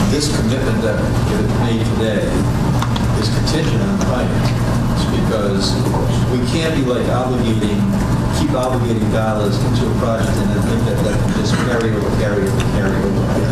this commitment that is made today is contingent on finance, because we can't be like keep obligating dollars into a project and then think that that can just carry over.